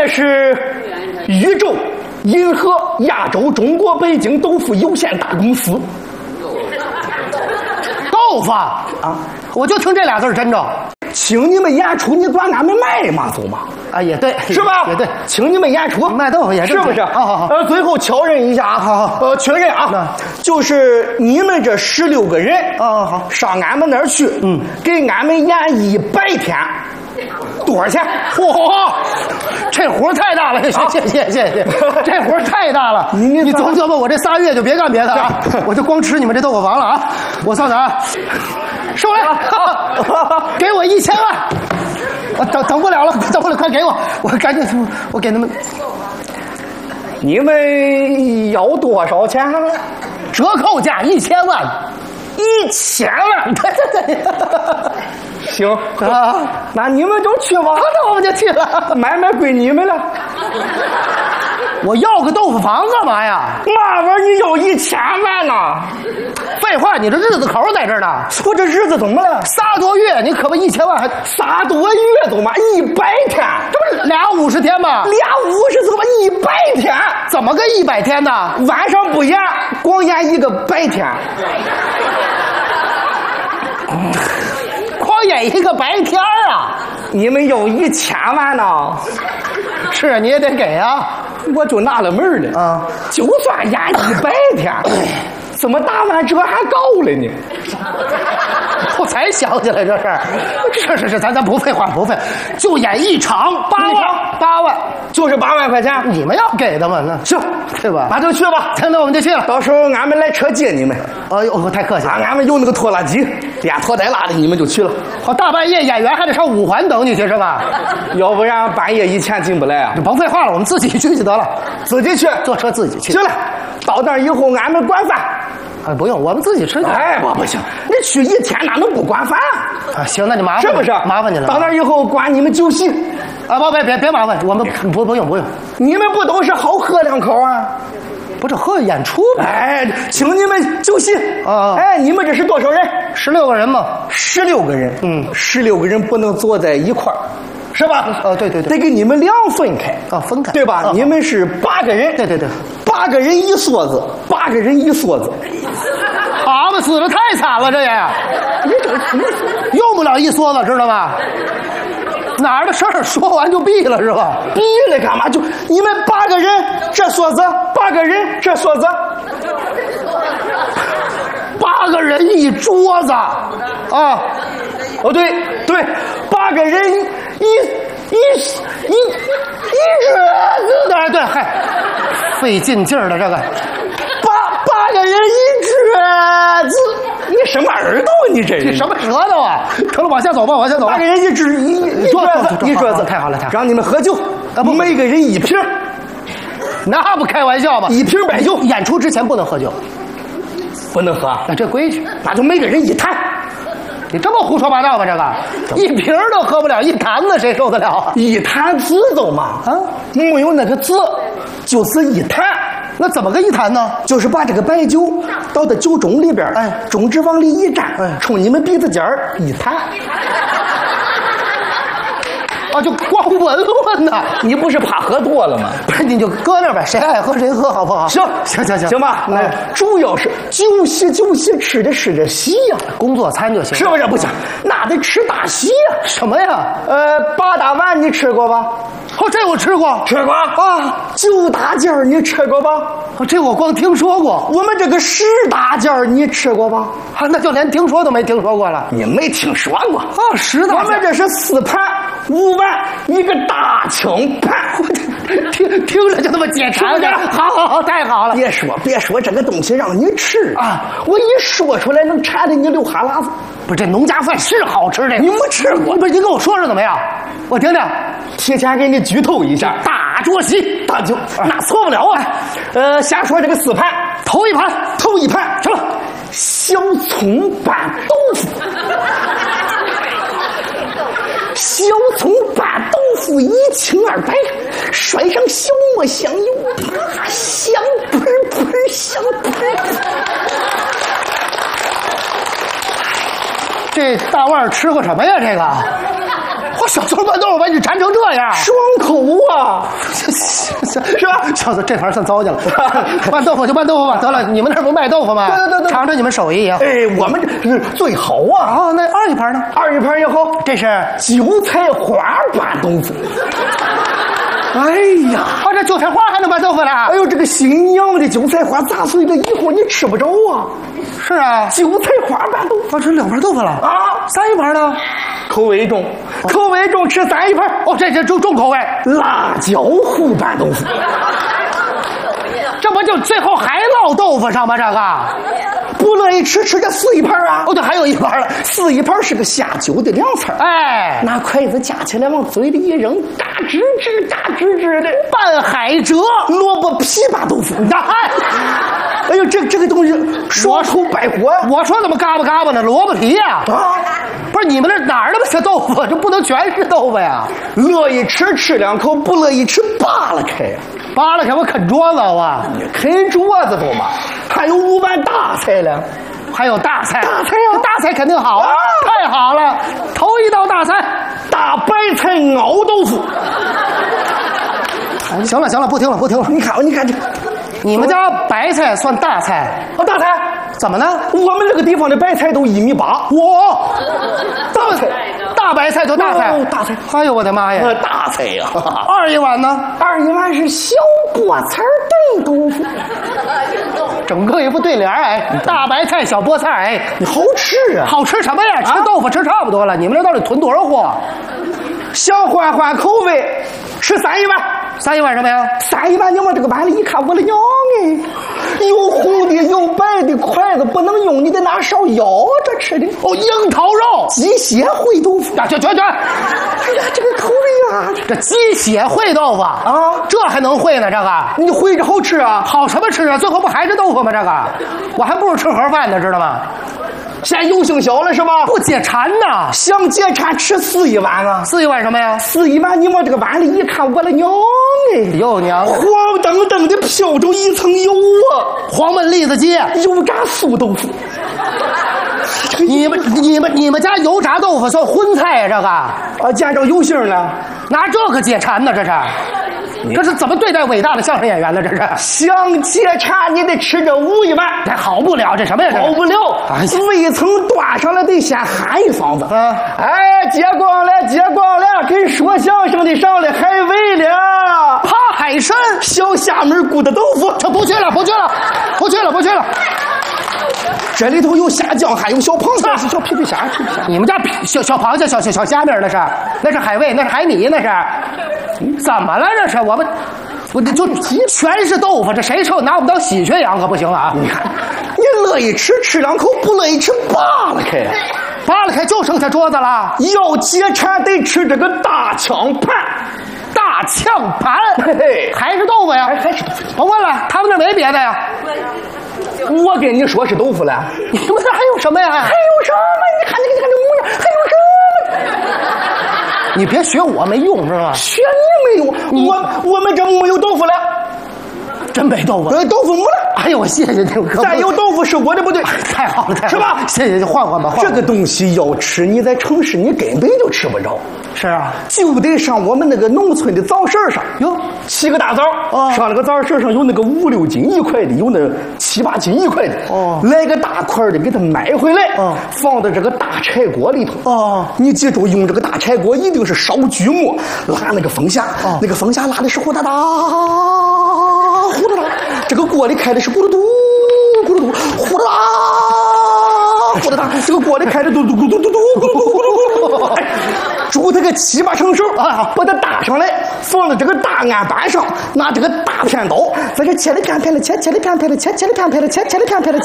这是宇宙银河亚洲中国北京豆腐有限大公司。 豆腐啊，我就听这俩字真着。 请你们演出，你管俺们卖嘛走嘛？ 啊，也对， 是吧？ 也对， 请你们演出卖豆腐也是不是？ 好。 最后确认一下， 好， 确认啊，就是你们这16个人， 好， 上俺们那儿去，给俺们演100天，多少钱？ 嚯，这活太大了，谢谢，这活太大了。你总这么，我这3月就别干别的啊，我就光吃你们这豆腐房了啊！我算算啊，收来，给我1000万。我等不了了，快给我！我赶紧，我给他们。 你们要多少钱？ 折扣价1000万 ，1000万！ 对。 行啊，那你们就去吧。 那我们就去了， 买归你们了。 我要个豆腐房干嘛呀？ 嘛玩意儿你要1000万呢？ 废话，你这日子口在这儿呢。 我这日子怎么了 ？3多月，你可不1000万还 3多月都嘛100天， 这不是俩50天吗？ 俩50怎么100天？ 怎么个100天呢？ 晚上不演，光演一个白天。 光演一个白天啊！ 你们要1000万呢？ 是啊，你也得给啊！ 我就纳了闷了啊！就算演100天，怎么打完折还高了呢？ 我才想起来这事儿。是，咱不废话，不废，就演一场8万， 就是8万块钱， 你们要给的吗？那行， 对吧？ 那就去吧。 那我们就去了。 到时候俺们来车接你们。 哎呦，太客气了。 俺们有那个拖拉机，连拖带拉的，你们就去了。 好，大半夜演员还得上5环等你去是吧？ 要不然半夜以前进不来啊。 甭废话了，我们自己去就得了。 自己去， 坐车自己去。 行了，到那儿以后俺们管饭。 不用，我们自己吃去。 哎，不行，你去1天哪能不管饭啊？行，那就麻烦， 是不是？ 麻烦你了。 到那儿以后管你们酒席啊，别麻烦，我们不用。 你们不都是好喝2口啊？ 不是喝演出吗？ 哎，请你们酒席啊！ 哎，你们这是多少人 ？16个人嘛。 16个人，16个人不能坐在一块儿。是吧？ 对， 得给你们分开啊，分开， 对吧？你们是8个人， 对 ，8个人一梭子，8个人一梭子， 蛤蟆死的太惨了，这也，你这用不了一梭子，知道吧？哪儿的事儿说完就毙了是吧？ 毙了干嘛？就你们8个人这梭子，8个人这梭子 ，8个人一桌子啊！ 哦，对，8个人一桌子， 对，嗨，费劲劲儿的这个 ，8个人一桌子，你什么耳朵？你这什么舌头啊？成了，往下走吧。 8个人一桌子， 太好了， 让你们喝酒，每个人1瓶， 那不开玩笑吧 ？1瓶白酒， 演出之前不能喝酒， 不能喝， 那这规矩， 那就每个人1坛。 你这么胡说八道吧？这个1瓶都喝不了，1坛子谁受得了啊 ？1坛子都嘛啊，没有那个字，就是1坛。 那怎么个1坛呢？ 就是把这个白酒倒到酒盅里边，中指往里一蘸，冲你们鼻子尖儿1坛。 啊，就光闻呐！ 你不是怕喝多了吗？ 不是，你就搁那儿呗，谁爱喝谁喝，好不好？ 行吧。那主要是酒席吃的是这席呀， 工作餐就行， 是不是？不行，那得吃大席呀。 什么呀 ？8大碗你吃过吧？ 哦，这我吃过啊。9大件你吃过吧？ 这我光听说过。 我们这个10大件你吃过吧？ 啊，那就连听说都没听说过了。 你没听说过啊？10大件， 我们这是4盘5碗一个大青盘， 听着就那么解馋的。好，太好了。 别说这个东西让你吃啊！我一说出来能馋的你流哈喇子。 不是，这农家饭是好吃的， 你没吃过？ 不是，你跟我说说怎么样？我听听。 提前给你剧透一下， 大桌席大酒，那错不了啊。先说这个4盘， 头一盘什么？小葱拌豆腐。小葱拌豆腐1清2白，甩上小磨香油，香喷喷，香喷喷。 这大腕吃过什么呀？这个， 小葱拌豆腐把你馋成这样， 爽口啊， 是吧？小子，这盘算糟践了。拌豆腐就拌豆腐吧，得了，你们那不卖豆腐吗？ 对， 尝尝你们手艺啊！ 哎，我们这是最好啊！ 啊，那二一盘呢？ 二一盘也好， 这是韭菜花拌豆腐。哎呀， 这韭菜花还能拌豆腐呢？ 哎呦，这个新娘的韭菜花砸碎了以后你吃不着啊！ 是啊， 韭菜花拌豆腐， 吃2盘豆腐了啊 ，3一盘呢？ 口味重，口味重吃3一盘。 哦，这重口味， 辣椒糊拌豆腐。 这不就最后还落豆腐上吗？这个不乐意吃这4一盘啊！ 哦，对，还有1盘了 ，4一盘是个下酒的凉菜。 哎， 拿筷子夹起来往嘴里一扔，嘎吱吱嘎吱吱的拌海蜇， 萝卜皮拌豆腐。哎呦，这个东西爽口百火呀！ 我说怎么嘎巴嘎巴呢？萝卜皮呀！ 啊， 不是你们这哪儿那么些豆腐？这不能全是豆腐呀！ 乐意吃2口，不乐意吃扒拉开呀！ 扒拉开我啃桌子啊！ 你啃桌子都嘛，还有5碗大菜了， 还有大菜， 大菜啊！ 大菜肯定好啊！太好了，头一道大菜， 大白菜熬豆腐。 行了，不听了。 你看这， 你们家白菜算大菜？ 大菜怎么呢？ 我们这个地方的白菜都1.8米。大菜， 大白菜就大菜， 大菜。 哎呦我的妈呀！ 大菜呀 ！2一碗呢 ？2一碗是小菠菜炖豆腐。 整个一副对联哎，大白菜小菠菜哎， 你好吃啊！ 好吃什么呀？吃豆腐吃差不多了，你们这到底囤多少货？ 想换口味，吃3一碗。 3一碗什么呀 ？3一碗，你往这个碗里一看，我的娘哎，有红的有白的，筷子不能用，你得拿勺舀着吃的。 哦，樱桃肉， 鸡血烩豆腐。 全！ 哎呀，这个口味啊！ 这鸡血烩豆腐啊，这还能烩呢？这个你烩着好吃啊？ 好什么吃啊？最后不还是豆腐吗？这个我还不如吃盒饭呢，知道吗？ 现在油性小了是吧？ 不解馋呐！ 想解馋吃4一碗啊 ！4一碗什么呀 ？4一碗，你往这个碗里一看，我的娘哎！ 哟娘！ 黄澄澄的飘着一层油啊！ 黄焖栗子鸡， 油炸素豆腐。 你们家油炸豆腐算荤菜呀？这个啊，见着油性了， 拿这个解馋呢？这是怎么对待伟大的相声演员呢？这是想解馋，你得吃这5一碗， 这好不了，这什么呀？ 好不了，胃层端上来得先喊一嗓子啊！哎，接光了，跟说相声的上来海味了， 扒海参， 小厦门咕的豆腐， 这不去了。 这里头有虾酱，还有小螃蟹，小皮皮虾， 你们家小螃蟹、小虾米那是海味，那是海米，那是怎么了？这是我就全是豆腐，这谁受拿我们当喜鹊养可不行了啊！ 你看，你乐意吃2口，不乐意吃扒拉开， 扒拉开就剩下桌子了。 要解馋得吃这个大炝盘。 大炝盘， 嘿嘿， 还是豆腐呀？ 还是甭问了，他们这没别的呀。 我跟你说是豆腐了， 你们这还有什么呀？ 还有什么？你看这模样，还有什么？ 你别学我没用是吧？ 学你没用，我们这没有豆腐了， 真没豆腐， 豆腐没了。 哎呦，我谢谢你， 再有豆腐是我的不对， 太好了， 是吧？ 谢谢，就换吧。 这个东西要吃，你在城市你根本就吃不着。 是啊， 就得上我们那个农村的早市上哟， 起个大早，上那个早市上有那个5、6斤1块的，有那7、8斤1块的，来个大块的给它买回来，放到这个大柴锅里头。你记住，用这个大柴锅一定是烧锯末，拉那个风匣，那个风匣拉的是呼哒哒，呼哒哒，这个锅里开的是咕噜嘟，咕噜嘟，呼哒哒，呼哒哒，这个锅里开的嘟嘟咕嘟嘟嘟咕噜嘟咕噜嘟。煮它个7、8成熟啊，把它搭上来，放到这个大案板上，拿这个大片刀在这切了片片的切，切了片片的切，切了片片的切，切了片片的切。